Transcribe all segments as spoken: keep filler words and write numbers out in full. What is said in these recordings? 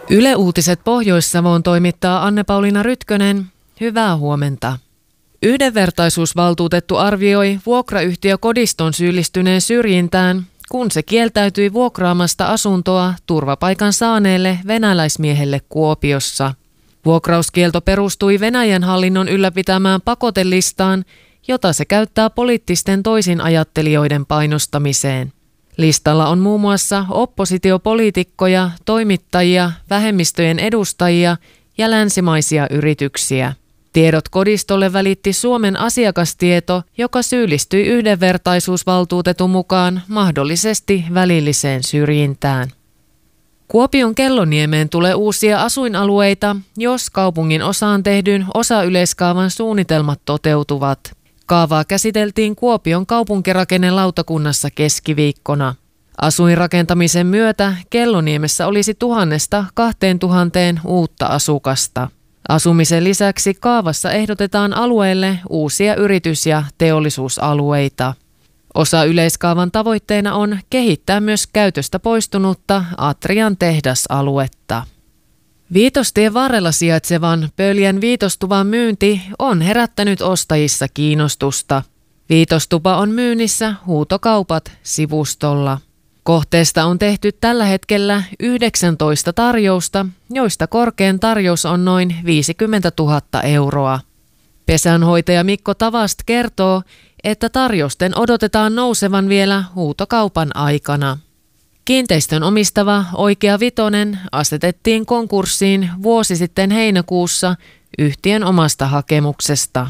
Yle Uutiset Pohjois-Savoon toimittaa Anne-Pauliina Rytkönen. Hyvää huomenta. Yhdenvertaisuusvaltuutettu arvioi vuokrayhtiökodiston syyllistyneen syrjintään, kun se kieltäytyi vuokraamasta asuntoa turvapaikan saaneelle venäläismiehelle Kuopiossa. Vuokrauskielto perustui Venäjän hallinnon ylläpitämään pakotelistaan, jota se käyttää poliittisten toisinajattelijoiden painostamiseen. Listalla on muun muassa oppositiopoliitikkoja, toimittajia, vähemmistöjen edustajia ja länsimaisia yrityksiä. Tiedot kodistolle välitti Suomen asiakastieto, joka syyllistyi yhdenvertaisuusvaltuutetun mukaan mahdollisesti välilliseen syrjintään. Kuopion Kelloniemeen tulee uusia asuinalueita, jos kaupungin osaan tehdyn osayleiskaavan suunnitelmat toteutuvat. Kaavaa käsiteltiin Kuopion kaupunkirakennelautakunnassa keskiviikkona. Asuinrakentamisen myötä Kelloniemessä olisi tuhannesta kahteen tuhanteen uutta asukasta. Asumisen lisäksi kaavassa ehdotetaan alueelle uusia yritys- ja teollisuusalueita. Osa yleiskaavan tavoitteena on kehittää myös käytöstä poistunutta Atrian tehdasaluetta. Viitostien varrella sijaitsevan Pöljän viitostuvan myynti on herättänyt ostajissa kiinnostusta. Viitostupa on myynnissä Huutokaupat -sivustolla. Kohteesta on tehty tällä hetkellä yhdeksäntoista tarjousta, joista korkein tarjous on noin viisikymmentätuhatta euroa. Pesänhoitaja Mikko Tavast kertoo, että tarjousten odotetaan nousevan vielä huutokaupan aikana. Kiinteistön omistava Oikea Vitonen asetettiin konkurssiin vuosi sitten heinäkuussa yhtiön omasta hakemuksesta.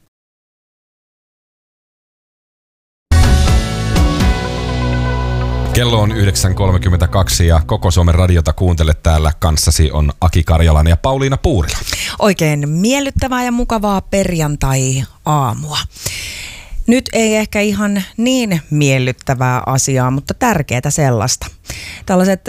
Kello on yhdeksän kolmekymmentäkaksi ja Koko Suomen radiota kuuntelet täällä. Kanssasi on Aki Karjalainen ja Pauliina Puurila. Oikein miellyttävää ja mukavaa perjantai-aamua. Nyt ei ehkä ihan niin miellyttävää asiaa, mutta tärkeää sellaista. Tällaiset